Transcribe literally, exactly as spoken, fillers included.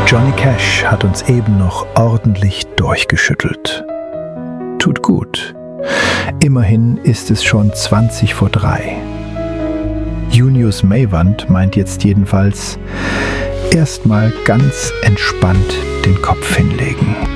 Johnny Cash hat uns eben noch ordentlich durchgeschüttelt. Tut gut. Immerhin ist es schon zwanzig vor drei. Junius Maywand meint jetzt jedenfalls, erstmal ganz entspannt den Kopf hinlegen.